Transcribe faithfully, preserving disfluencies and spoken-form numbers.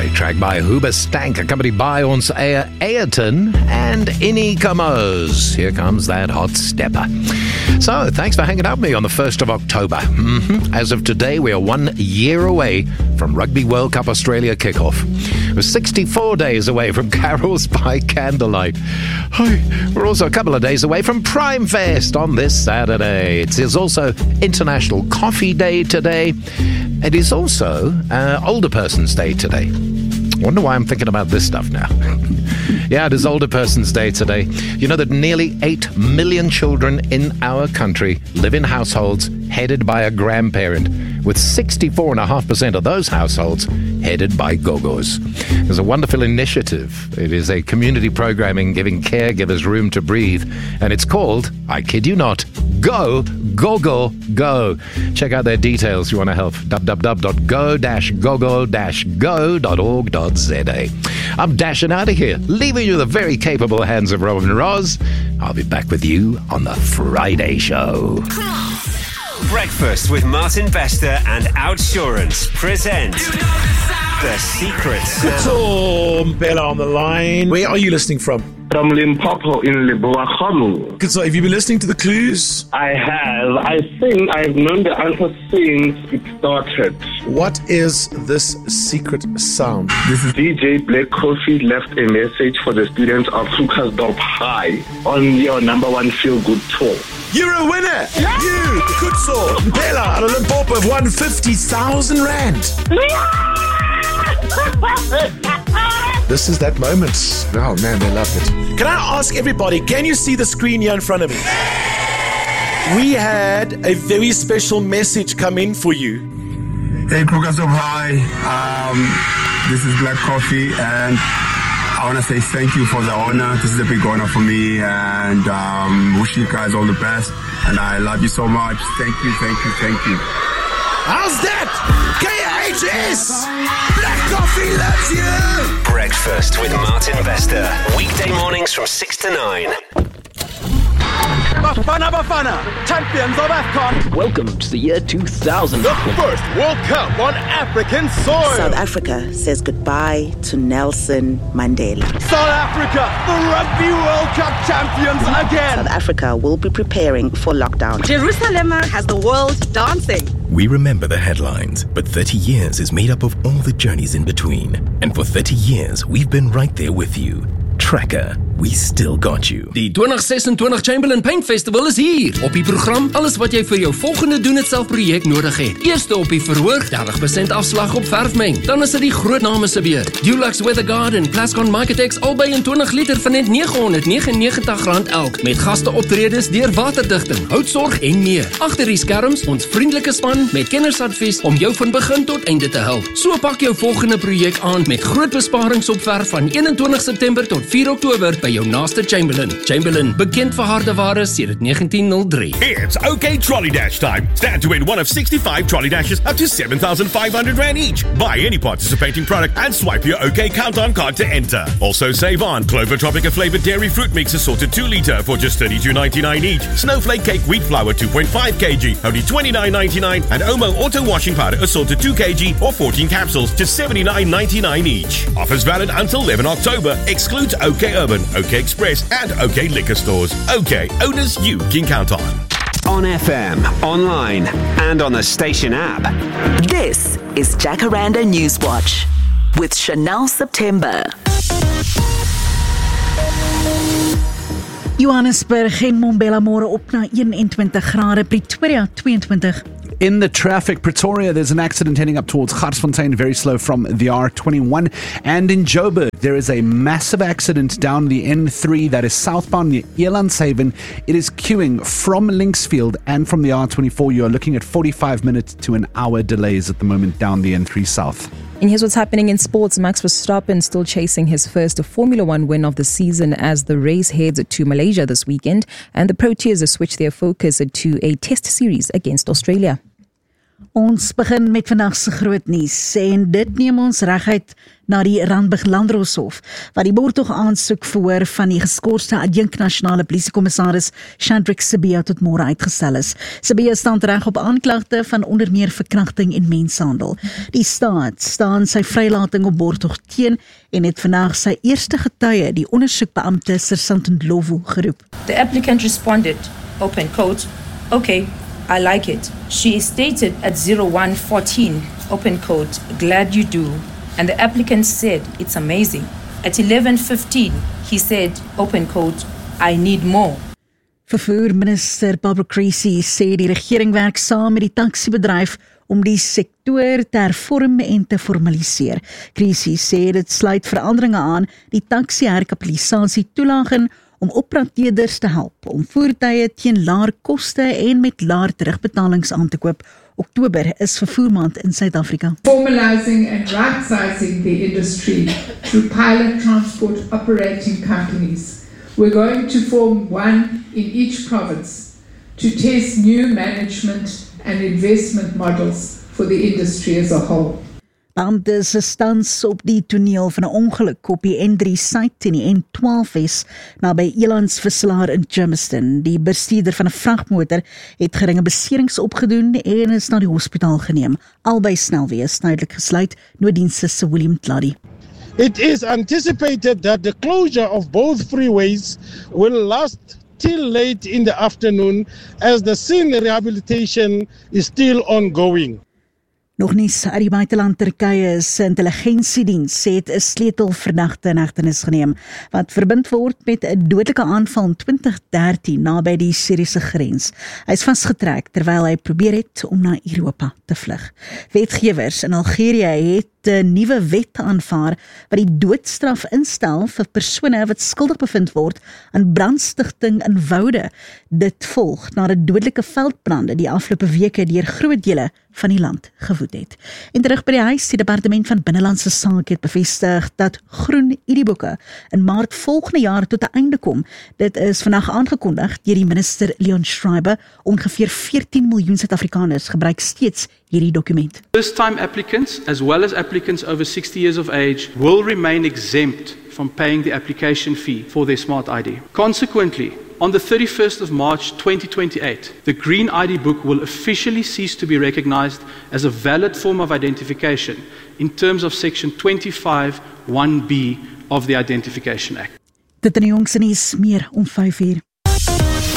Great track by Hoobastank, accompanied by Ons Eie Ayrton and Inni Comoes. Here comes that hot stepper. So, thanks for hanging out with me on the first of October. Mm-hmm. As of today, we are one year away from Rugby World Cup Australia kickoff. We're sixty-four days away from Carols by Candlelight. We're also a couple of days away from Prime Fest on this Saturday. It is also International Coffee Day today. It is also uh, Older Person's Day today. Wonder why I'm thinking about this stuff now. Yeah, it is Older Person's Day today. You know that nearly eight million children in our country live in households headed by a grandparent, with sixty-four point five percent of those households headed by gogos. It's a wonderful initiative. It is a community programming giving caregivers room to breathe, and it's called, I kid you not, Go, Gogo, Go. Check out their details if you want to help. w w w dot go dash gogo dash go dot org dot z a. I'm dashing out of here, leaving you in the very capable hands of Robin Roz. I'll be back with you on the Friday show. Breakfast with Martin Bester and Outsurance present The Secret Service. So, Bella on the line. Where are you listening from? From Limpopo in Leboakgolo. Good, so have you been listening to the clues? I have. I think I've known the answer since it started. What is this secret sound? This is D J Black Coffee left a message for the students of Krugersdorp High on your number one feel-good tour. You're a winner! Yeah. You, Kutso, Bella out of Limpopo have won fifty thousand rand. Yeah! This is that moment. Oh man, they loved it. Can I ask everybody, can you see the screen here in front of me? We had a very special message come in for you. Hey, Krugersdorp High. Um, this is Black Coffee, and I want to say thank you for the honor. This is a big honor for me, and um, wish you guys all the best. And I love you so much. Thank you, thank you, thank you. How's that? K H S! Black Coffee loves you! Breakfast with Martin Bester. Weekday mornings from six to nine. Bafana Bafana, champions of AFCON. Welcome to the year two thousand. The first World Cup on African soil. South Africa says goodbye to Nelson Mandela. South Africa, the Rugby World Cup champions again. South Africa will be preparing for lockdown. Jerusalem has the world dancing. We remember the headlines, but thirty years is made up of all the journeys in between. And for thirty years, we've been right there with you. Tracker, we still got you. Die twenty twenty-six Chamberlain Paint Festival is hier. Op die program alles wat jy vir jou volgende doen het self projek nodig het. Eerste op die verhoog, thirty percent afslag op verfmeng. Dan is dit die groot name se beurt. Dulux Weather Garden, Plascon Marketex albei in twenty liter van net nine hundred ninety-nine rand elk. Met gaste optredes deur waterdigting, houtsorg en meer. Agter die skerms, ons vriendelike span met kennersadvies om jou van begin tot einde te help. So pak jou volgende projek aan met groot besparings op verf van twenty-one September tot four October by jou naaste Chamberlain. Chamberlain, bekend vir harde ware sedert nineteen oh three. It's OK Trolley Dash time. Stand to win one of sixty-five trolley dashes up to seven thousand five hundred rand each. Buy any participating product and swipe your OK Countdown card to enter. Also save on Clover Tropica flavored dairy fruit mix assorted two litre for just thirty-two ninety-nine each. Snowflake cake wheat flour two point five kilograms, only twenty-nine ninety-nine, and Omo auto washing powder assorted two kilograms or fourteen capsules, just seventy-nine ninety-nine each. Offers valid until eleven October. Excludes OK Urban, OK Express, and OK Liquor Stores. OK, owners you can count on. On F M, online, and on the station app. This is Jacaranda Newswatch with Chanel September. Johannesburg en Mbombela môre op na twenty-one grade, Pretoria twenty-two. In the traffic, Pretoria, there's an accident heading up towards Garsfontein, very slow from the R twenty-one. And in Joburg, there is a massive accident down the N three that is southbound near Elandshaven. It is queuing from Linksfield and from the R twenty-four. You are looking at forty-five minutes to an hour delays at the moment down the N three south. And here's what's happening in sports. Max Verstappen still chasing his first Formula One win of the season as the race heads to Malaysia this weekend. And the Proteas have switched their focus to a test series against Australia. Ons begin met vandag se groot nuus en dit neem ons reguit na die Randburg Landdroshof waar die borgtog aansoek verhoor van die geskorste adjunk nasionale polisiekommissaris Shandrick Sibiya tot môre uitgestel is. Sibiya staan reg op aanklagte van onder meer verkrachting en menshandel. Die staat staan sy vrylating op borgtog teen en het vandag sy eerste getuie, die ondersoekbeampte Sergeant Ndlovu, geroep. The applicant responded, open quote, okay, I like it. She is stated at zero one fourteen, open quote, glad you do. And the applicant said, it's amazing. At eleven fifteen, he said, open quote, I need more. Vervoerminister Barbara Creecy sê die regering werk saam met die taksiebedryf om die sektor te hervorm en te formaliseer. Creecy sê dit sluit veranderinge aan die taksi-herkapitalisasie toelaag in om operateurs te help om voertuie teen laer koste en met laer terugbetalings aan te koop. Oktober is vervoermaand in Suid-Afrika. Formalizing and right-sizing the industry through pilot transport operating companies. We're going to form one in each province to test new management and investment models for the industry as a whole. Beampte se stans op die toneel van 'n ongeluk op die N drie suid en die N twaalf Wes naby Elands Visselaar in Germiston. Die bestuurder van 'n vragmotor het geringe beserings opgedoen en is na die hospitaal geneem. Albei snelweë tydelik gesluit, nooddienste se William Tladi. It is anticipated that the closure of both freeways will last till late in the afternoon as the scene rehabilitation is still ongoing. Nog nies uit die buiteland. Turkye se intelligensiediens het 'n sleutelverdagte in hegtenis geneem wat verbind word met 'n dodelike aanval in twintig dertien naby die Syriese grens. Hy is vasgetrek terwyl hy probeer het om na Europa te vlug. Wetgewers in Algerië het 'n nuwe wet aanvaar wat die doodstraf instel vir persone wat skuldig bevind word aan brandstigting in woude. Dit volg na 'n dodelike veldbrande die afgelope weke deur groot dele van die land gewoed het. En terug by die huis, die Departement van Binnelandse Sake het bevestig dat groen e-boeke in Maart volgende jaar tot 'n einde kom. Dit is vandag aangekondig deur die minister Leon Schreiber. Ongeveer veertien miljoen Suid-Afrikaners gebruik steeds hierdie dokument. First-time applicants, as well as applicants over sixty years of age, will remain exempt from paying the application fee for their smart I D. Consequently, on the thirty-first of March twenty twenty-eight, the Green I D book will officially cease to be recognized as a valid form of identification in terms of section twenty-five one B of the Identification Act. Dit in die jongste nuus meer om vyf uur.